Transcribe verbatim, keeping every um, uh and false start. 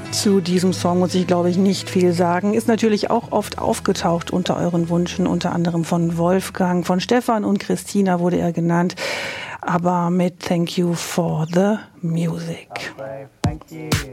Zu diesem Song muss ich, glaube ich, nicht viel sagen. Ist natürlich auch oft aufgetaucht unter euren Wünschen, unter anderem von Wolfgang, von Stefan und Christina wurde er genannt. Aber mit Thank You for the Music.